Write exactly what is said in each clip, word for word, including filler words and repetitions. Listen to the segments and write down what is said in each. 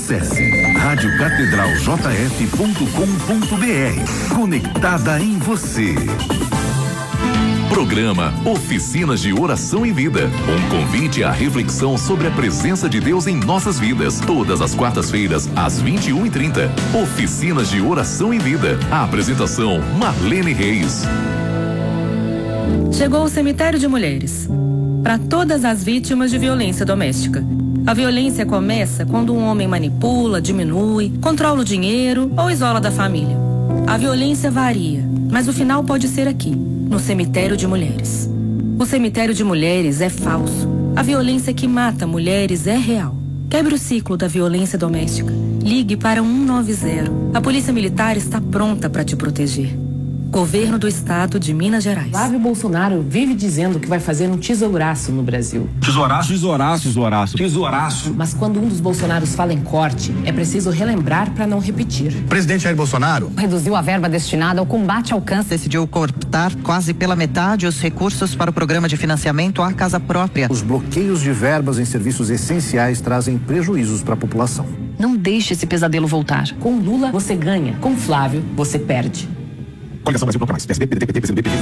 Acesse rádio catedral j f ponto com ponto b r. Conectada em você. Programa Oficinas de Oração e Vida. Um convite à reflexão sobre a presença de Deus em nossas vidas. Todas as quartas-feiras, às vinte e uma e trinta. Oficinas de Oração e Vida. A apresentação, Marlene Reis. Chegou o Cemitério de Mulheres. Para todas as vítimas de violência doméstica. A violência começa quando um homem manipula, diminui, controla o dinheiro ou isola da família. A violência varia, mas o final pode ser aqui, no Cemitério de Mulheres. O Cemitério de Mulheres é falso. A violência que mata mulheres é real. Quebre o ciclo da violência doméstica. Ligue para um nove zero. A Polícia Militar está pronta para te proteger. Governo do Estado de Minas Gerais. Flávio Bolsonaro vive dizendo que vai fazer um tesouraço no Brasil. Tesouraço? Tesouraço, tesouraço. Tesouraço. Mas quando um dos Bolsonaros fala em corte, é preciso relembrar para não repetir. Presidente Jair Bolsonaro reduziu a verba destinada ao combate ao câncer. Decidiu cortar quase pela metade os recursos para o programa de financiamento à casa própria. Os bloqueios de verbas em serviços essenciais trazem prejuízos para a população. Não deixe esse pesadelo voltar. Com Lula, você ganha. Com Flávio, você perde. Coligação Brasil Proclamais. P S D, P D T, P T, P C D, P T.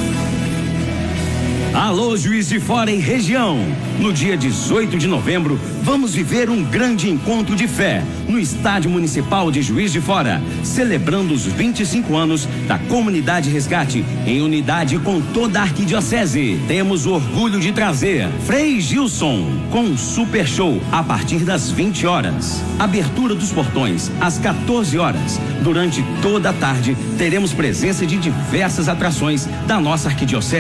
Alô, Juiz de Fora e região. No dia dezoito de novembro, vamos viver um grande encontro de fé no Estádio Municipal de Juiz de Fora, celebrando os vinte e cinco anos da Comunidade Resgate, em unidade com toda a arquidiocese. Temos o orgulho de trazer Frei Gilson com um super show a partir das vinte horas. Abertura dos portões às quatorze horas. Durante toda a tarde, teremos presença de diversas atrações da nossa arquidiocese.